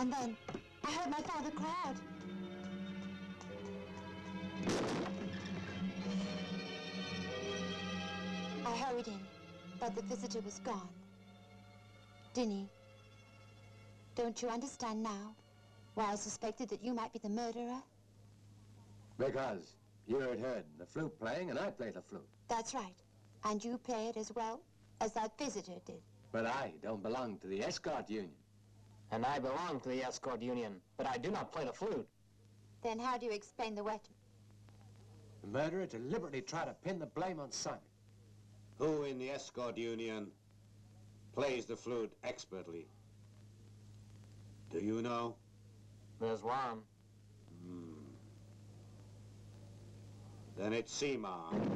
And then I heard my father cry out. I hurried in, but the visitor was gone. Dinny, don't you understand now why I suspected that you might be the murderer? Because you had heard the flute playing and I played the flute. That's right. And you play it as well as that visitor did. But I don't belong to the escort union. And I belong to the escort union, but I do not play the flute. Then how do you explain the weapon? The murderer deliberately tried to pin the blame on Simon. Who in the escort union plays the flute expertly? Do you know? There's one. Then it's Seymour.